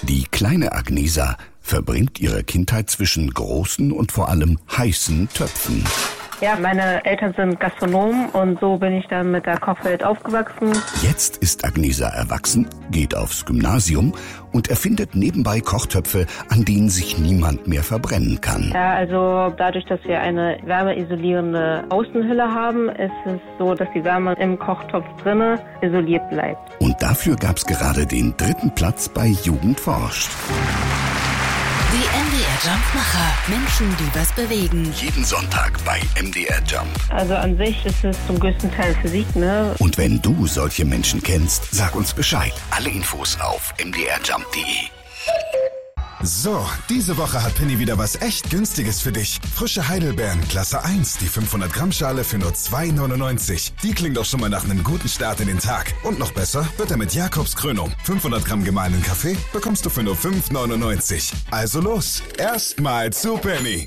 Die kleine Agnesa verbringt ihre Kindheit zwischen großen und vor allem heißen Töpfen. Ja, meine Eltern sind Gastronomen und so bin ich dann mit der Kochwelt aufgewachsen. Jetzt ist Agnesa erwachsen, geht aufs Gymnasium und erfindet nebenbei Kochtöpfe, an denen sich niemand mehr verbrennen kann. Ja, also dadurch, dass wir eine wärmeisolierende Außenhülle haben, ist es so, dass die Wärme im Kochtopf drinne isoliert bleibt. Und dafür gab's gerade den 3. Platz bei Jugend forscht. Die MDR Jumpmacher. Menschen, die was bewegen. Jeden Sonntag bei MDR Jump. Also an sich ist es zum größten Teil Physik, ne? Und wenn du solche Menschen kennst, sag uns Bescheid. Alle Infos auf mdrjump.de. So, diese Woche hat Penny wieder was echt Günstiges für dich. Frische Heidelbeeren, Klasse 1, die 500 Gramm Schale für nur 2,99. Die klingt doch schon mal nach einem guten Start in den Tag. Und noch besser wird er mit Jakobskrönung. 500 Gramm gemahlenen Kaffee bekommst du für nur 5,99. Also los, erstmal zu Penny.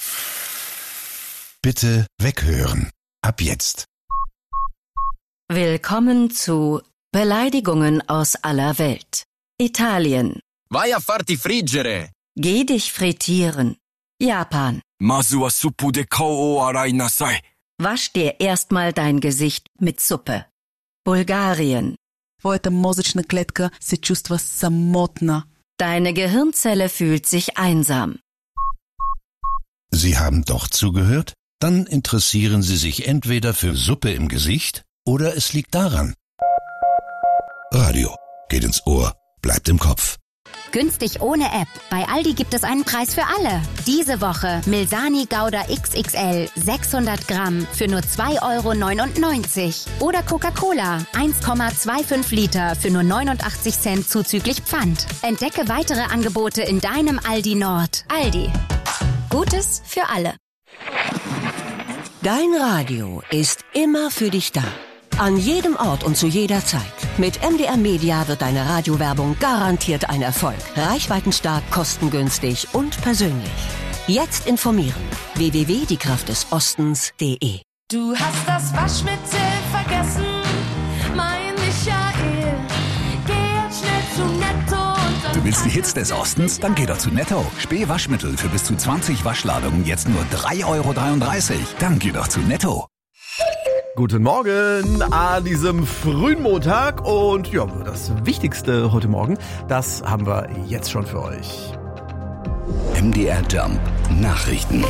Bitte weghören. Ab jetzt. Willkommen zu Beleidigungen aus aller Welt. Italien. Vai a farti friggere. Geh dich frittieren. Japan. Masu wa suppu de kao o arai nasai. Wasch dir erstmal dein Gesicht mit Suppe. Bulgarien. Твоята мозъчна клетка се чувства самотна. Deine Gehirnzelle fühlt sich einsam. Sie haben doch zugehört? Dann interessieren Sie sich entweder für Suppe im Gesicht oder es liegt daran. Radio geht ins Ohr, bleibt im Kopf. Günstig ohne App. Bei Aldi gibt es einen Preis für alle. Diese Woche Milsani Gouda XXL 600 Gramm für nur 2,99 €. Oder Coca-Cola 1,25 Liter für nur 89 Cent zuzüglich Pfand. Entdecke weitere Angebote in deinem Aldi Nord. Aldi. Gutes für alle. Dein Radio ist immer für dich da. An jedem Ort und zu jeder Zeit. Mit MDR Media wird deine Radiowerbung garantiert ein Erfolg. Reichweitenstark, kostengünstig und persönlich. Jetzt informieren. www.diekraftdesostens.de. Du hast das Waschmittel vergessen, mein Michael. Geh jetzt schnell zu Netto und dann... Du willst die Hits des Ostens? Dann geh doch zu Netto. Späh-Waschmittel für bis zu 20 Waschladungen jetzt nur 3,33 €. Dann geh doch zu Netto. Guten Morgen an diesem frühen Montag und ja, das Wichtigste heute Morgen, das haben wir jetzt schon für euch. MDR Jump Nachrichten.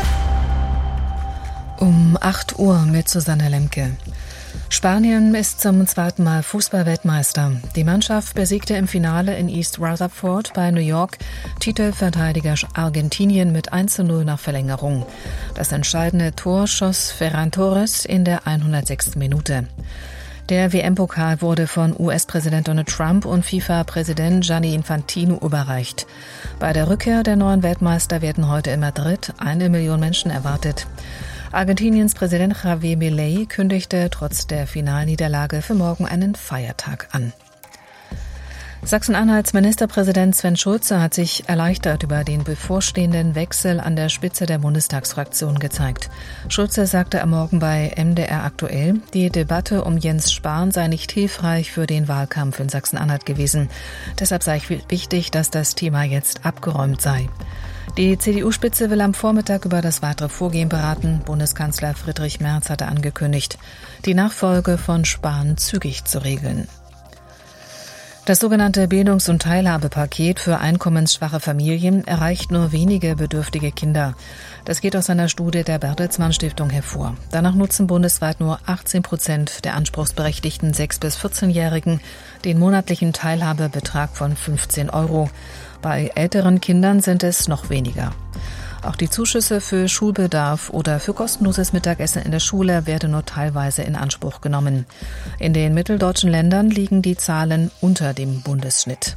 Um 8 Uhr mit Susanne Lemke. Spanien ist zum 2. Mal Fußball-Weltmeister. Die Mannschaft besiegte im Finale in East Rutherford bei New York Titelverteidiger Argentinien mit 1:0 nach Verlängerung. Das entscheidende Tor schoss Ferran Torres in der 106. Minute. Der WM-Pokal wurde von US-Präsident Donald Trump und FIFA-Präsident Gianni Infantino überreicht. Bei der Rückkehr der neuen Weltmeister werden heute in Madrid 1 Million Menschen erwartet. Argentiniens Präsident Javier Milei kündigte trotz der Finalniederlage für morgen einen Feiertag an. Sachsen-Anhalts Ministerpräsident Sven Schulze hat sich erleichtert über den bevorstehenden Wechsel an der Spitze der Bundestagsfraktion gezeigt. Schulze sagte am Morgen bei MDR aktuell, die Debatte um Jens Spahn sei nicht hilfreich für den Wahlkampf in Sachsen-Anhalt gewesen. Deshalb sei wichtig, dass das Thema jetzt abgeräumt sei. Die CDU-Spitze will am Vormittag über das weitere Vorgehen beraten. Bundeskanzler Friedrich Merz hatte angekündigt, die Nachfolge von Spahn zügig zu regeln. Das sogenannte Bildungs- und Teilhabepaket für einkommensschwache Familien erreicht nur wenige bedürftige Kinder. Das geht aus einer Studie der Bertelsmann Stiftung hervor. Danach nutzen bundesweit nur 18% der anspruchsberechtigten 6- bis 14-Jährigen den monatlichen Teilhabebetrag von 15 €. Bei älteren Kindern sind es noch weniger. Auch die Zuschüsse für Schulbedarf oder für kostenloses Mittagessen in der Schule werden nur teilweise in Anspruch genommen. In den mitteldeutschen Ländern liegen die Zahlen unter dem Bundesschnitt.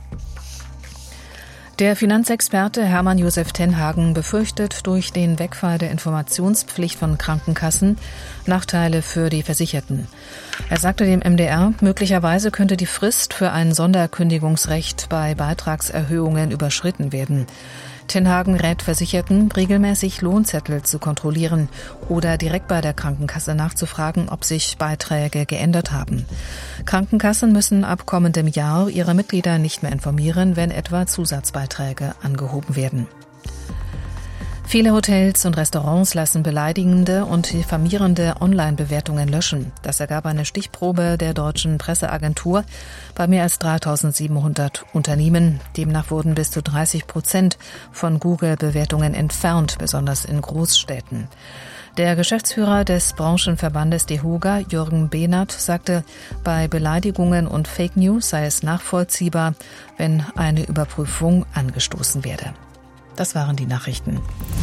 Der Finanzexperte Hermann Josef Tenhagen befürchtet durch den Wegfall der Informationspflicht von Krankenkassen Nachteile für die Versicherten. Er sagte dem MDR, möglicherweise könnte die Frist für ein Sonderkündigungsrecht bei Beitragserhöhungen überschritten werden. Ten Hagen rät Versicherten, regelmäßig Lohnzettel zu kontrollieren oder direkt bei der Krankenkasse nachzufragen, ob sich Beiträge geändert haben. Krankenkassen müssen ab kommendem Jahr ihre Mitglieder nicht mehr informieren, wenn etwa Zusatzbeiträge angehoben werden. Viele Hotels und Restaurants lassen beleidigende und diffamierende Online-Bewertungen löschen. Das ergab eine Stichprobe der deutschen Presseagentur bei mehr als 3.700 Unternehmen. Demnach wurden bis zu 30% von Google-Bewertungen entfernt, besonders in Großstädten. Der Geschäftsführer des Branchenverbandes DEHOGA, Jürgen Behnert, sagte, bei Beleidigungen und Fake News sei es nachvollziehbar, wenn eine Überprüfung angestoßen werde. Das waren die Nachrichten.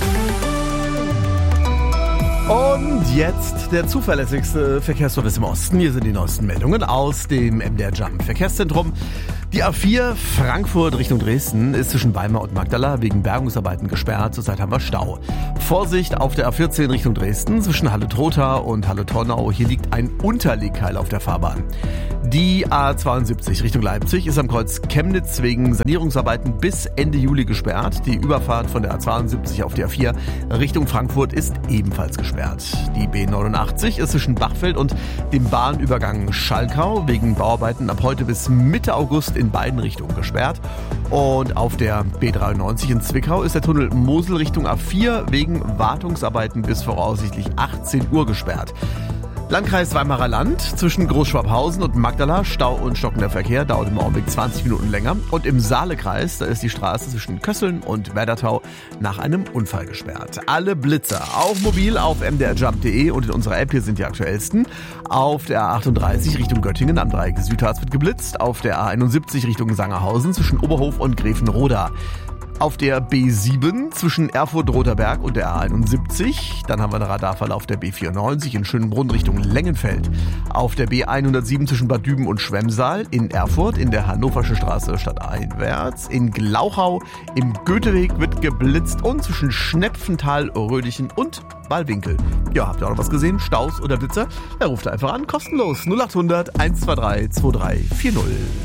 Und jetzt der zuverlässigste Verkehrsservice im Osten. Hier sind die neuesten Meldungen aus dem MDR Jump Verkehrszentrum. Die A4 Frankfurt Richtung Dresden ist zwischen Weimar und Magdala wegen Bergungsarbeiten gesperrt. Zurzeit haben wir Stau. Vorsicht auf der A14 Richtung Dresden zwischen Halle-Trotha und Halle-Tornau. Hier liegt ein Unterlegkeil auf der Fahrbahn. Die A72 Richtung Leipzig ist am Kreuz Chemnitz wegen Sanierungsarbeiten bis Ende Juli gesperrt. Die Überfahrt von der A72 auf die A4 Richtung Frankfurt ist ebenfalls gesperrt. Die B89 ist zwischen Bachfeld und dem Bahnübergang Schalkau wegen Bauarbeiten ab heute bis Mitte August in beiden Richtungen gesperrt. Und auf der B93 in Zwickau ist der Tunnel Mosel Richtung A4 wegen Wartungsarbeiten bis voraussichtlich 18 Uhr gesperrt. Landkreis Weimarer Land zwischen Großschwabhausen und Magdala, Stau und stockender Verkehr, dauert im Augenblick 20 Minuten länger. Und im Saalekreis, da ist die Straße zwischen Kösseln und Werdertau nach einem Unfall gesperrt. Alle Blitzer, auch mobil auf mdrjump.de und in unserer App, hier sind die aktuellsten. Auf der A38 Richtung Göttingen am Dreieck Südharz wird geblitzt. Auf der A71 Richtung Sangerhausen zwischen Oberhof und Gräfenroda. Auf der B7 zwischen Erfurt-Roterberg und der A71. Dann haben wir einen Radarfall auf der B94 in Schönbrunn Richtung Lengenfeld. Auf der B107 zwischen Bad Düben und Schwemmsaal in Erfurt, in der Hannoversche Straße stadteinwärts. In Glauchau im Goetheweg wird geblitzt und zwischen Schnepfenthal, Rödichen und Ballwinkel. Ja, habt ihr auch noch was gesehen? Staus oder Blitzer? Ja, ruft einfach an, kostenlos. 0800 123 2340.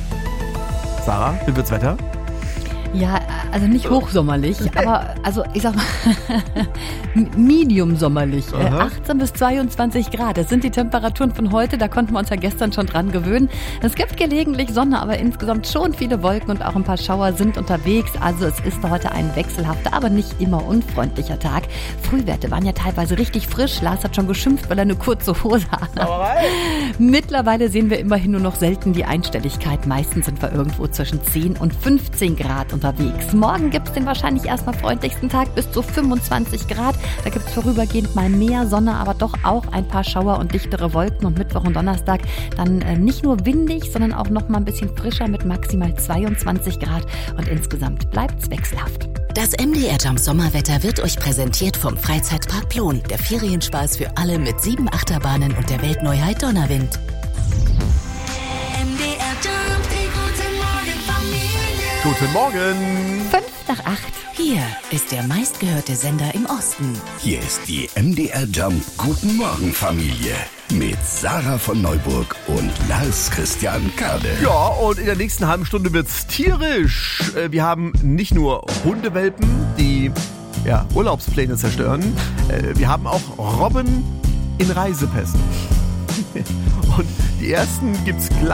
Sarah, wie wird's Wetter? Ja, also nicht hochsommerlich, aber also ich sag mal medium sommerlich. 18 bis 22 Grad, das sind die Temperaturen von heute, da konnten wir uns ja gestern schon dran gewöhnen. Es gibt gelegentlich Sonne, aber insgesamt schon viele Wolken und auch ein paar Schauer sind unterwegs. Also es ist heute ein wechselhafter, aber nicht immer unfreundlicher Tag. Frühwerte waren ja teilweise richtig frisch. Lars hat schon geschimpft, weil er eine kurze Hose hat. Mittlerweile sehen wir immerhin nur noch selten die Einstelligkeit. Meistens sind wir irgendwo zwischen 10 und 15 Grad unterwegs. Morgen gibt es den wahrscheinlich erstmal freundlichsten Tag bis zu 25 Grad. Da gibt es vorübergehend mal mehr Sonne, aber doch auch ein paar Schauer und dichtere Wolken. Und Mittwoch und Donnerstag dann nicht nur windig, sondern auch noch mal ein bisschen frischer mit maximal 22 Grad. Und insgesamt bleibt es wechselhaft. Das MDR Jump Sommerwetter wird euch präsentiert vom Freizeitpark Plon. Der Ferienspaß für alle mit 7 Achterbahnen und der Weltneuheit Donnerwind. Guten Morgen. 5 nach 8. Hier ist der meistgehörte Sender im Osten. Hier ist die MDR Jump Guten Morgen Familie mit Sarah von Neuburg und Lars Christian Kade. Ja, und in der nächsten halben Stunde wird's tierisch. Wir haben nicht nur Hundewelpen, die Urlaubspläne zerstören. Wir haben auch Robben in Reisepässen. Und die ersten gibt's gleich.